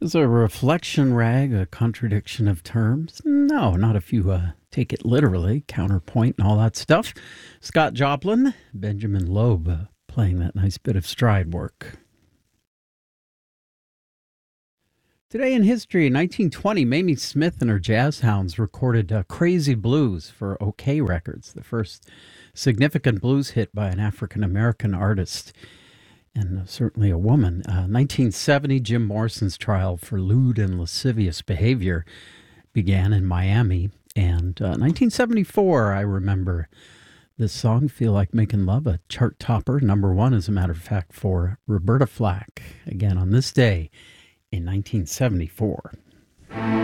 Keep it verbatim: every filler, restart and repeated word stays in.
Is a reflection rag a contradiction of terms? No, not if you uh, take it literally, counterpoint and all that stuff. Scott Joplin, Benjamin Loeb uh, playing that nice bit of stride work. Today in history, nineteen twenty, Mamie Smith and her Jazz Hounds recorded uh, Crazy Blues for OK Records, the first significant blues hit by an African-American artist, and uh, certainly a woman. Uh, nineteen seventy, Jim Morrison's trial for lewd and lascivious behavior began in Miami. And uh, nineteen seventy-four, I remember this song, Feel Like Making Love, a chart topper, number one, as a matter of fact, for Roberta Flack, again on this day in nineteen seventy-four.